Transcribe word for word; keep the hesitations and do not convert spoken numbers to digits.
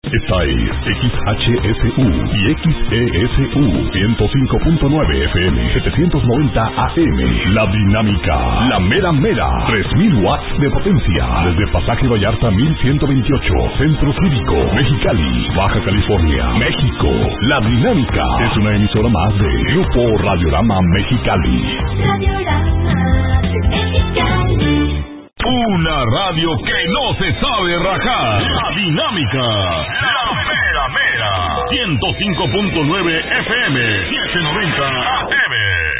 Esta es X H S U y X E S U ciento cinco punto nueve F M, setecientos noventa A M. La Dinámica, la mera mera, tres mil watts de potencia. Desde Pasaje Vallarta mil ciento veintiocho, Centro Cívico, Mexicali, Baja California, México. La Dinámica es una emisora más de Grupo Radiorama Mexicali. Radiorama de Mexicali. Una radio que no se sabe rajar. La Dinámica, la mera mera, ciento cinco punto nueve F M, setecientos noventa A M.